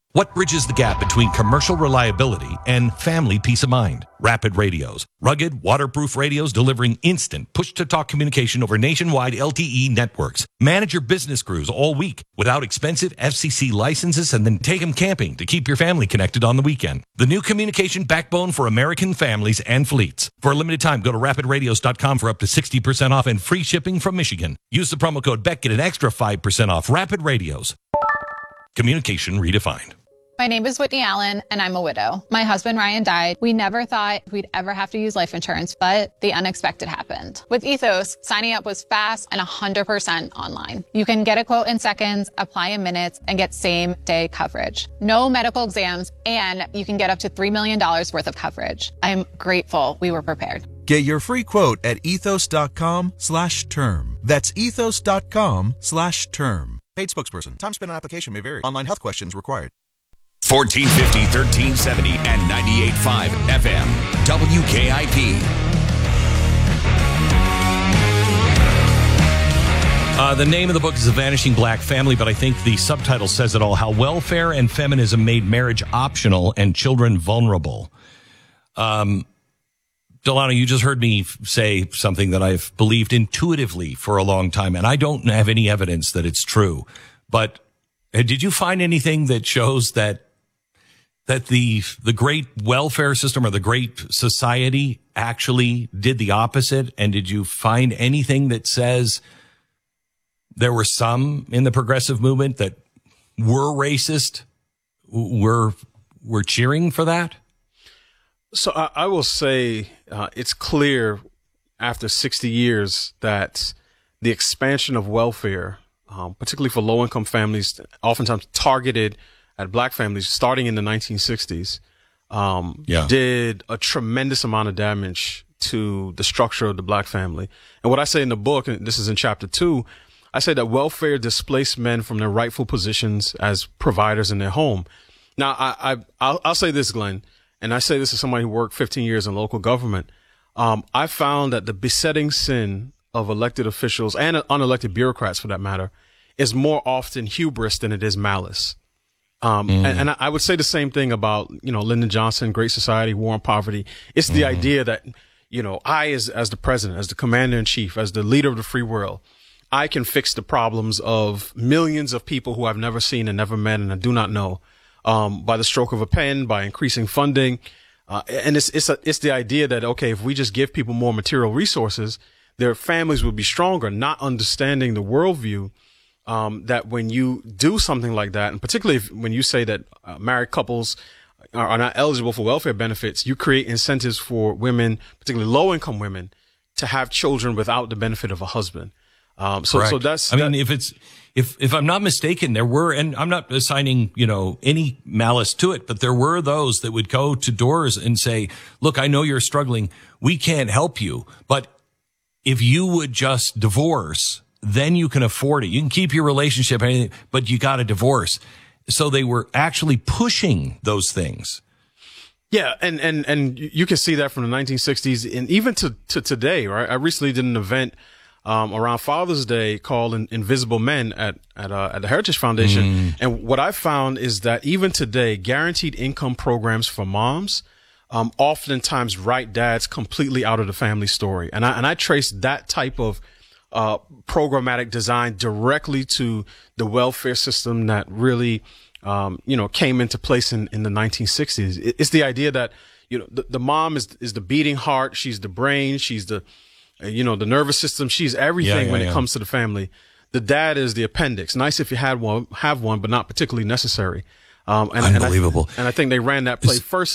What bridges the gap between commercial reliability and family peace of mind? Rapid Radios. Rugged, waterproof radios delivering instant push-to-talk communication over nationwide LTE networks. Manage your business crews all week without expensive FCC licenses, and then take them camping to keep your family connected on the weekend. The new communication backbone for American families and fleets. For a limited time, go to rapidradios.com for up to 60% off and free shipping from Michigan. Use the promo code BECK, get an extra 5% off. Rapid Radios. Communication redefined. My name is Whitney Allen, and I'm a widow. My husband, Ryan, died. We never thought we'd ever have to use life insurance, but the unexpected happened. With Ethos, signing up was fast and 100% online. You can get a quote in seconds, apply in minutes, and get same-day coverage. No medical exams, and you can get up to $3 million worth of coverage. I'm grateful we were prepared. Get your free quote at ethos.com/term. That's ethos.com/term. Paid spokesperson. Time spent on application may vary. Online health questions required. 1450, 1370, and 98.5 FM. WKIP. The name of the book is The Vanishing Black Family, but I think the subtitle says it all. How welfare and feminism made marriage optional and children vulnerable. Delano, you just heard me say something that I've believed intuitively for a long time, and I don't have any evidence that it's true. But did you find anything that shows that the great welfare system or the great society actually did the opposite? And did you find anything that says there were some in the progressive movement that were racist, were cheering for that? So I will say it's clear after 60 years that the expansion of welfare, particularly for low-income families, oftentimes targeted at black families starting in the 1960s, did a tremendous amount of damage to the structure of the black family. And what I say in the book, and this is in chapter 2, I say that welfare displaced men from their rightful positions as providers in their home. Now, I'll say this, Glenn, and I say this as somebody who worked 15 years in local government. I found that the besetting sin of elected officials and unelected bureaucrats, for that matter, is more often hubris than it is malice. And I would say the same thing about, Lyndon Johnson, Great Society, War on Poverty. It's the idea that, I as the president, as the commander in chief, as the leader of the free world, I can fix the problems of millions of people who I've never seen and never met and I do not know, by the stroke of a pen, by increasing funding. And it's the idea that, okay, if we just give people more material resources, their families will be stronger, not understanding the worldview that when you do something like that, and particularly when you say that married couples are not eligible for welfare benefits, you create incentives for women, particularly low-income women, to have children without the benefit of a husband. So that's. If I'm not mistaken, there were, and I'm not assigning any malice to it, but there were those that would go to doors and say, "Look, I know you're struggling. We can't help you, but if you would just divorce." Then you can afford it. You can keep your relationship, but you got to divorce. So they were actually pushing those things. Yeah. And you can see that from the 1960s and even to today, right? I recently did an event, around Father's Day called Invisible Men at the Heritage Foundation. And what I found is that even today, guaranteed income programs for moms, oftentimes write dads completely out of the family story. And I trace that type of programmatic design directly to the welfare system that really, came into place in the 1960s. It's the idea that, the mom is the beating heart. She's the brain. She's the nervous system. She's everything when it comes to the family. The dad is the appendix. Nice if you have one, but not particularly necessary. Unbelievable. And I think they ran that play first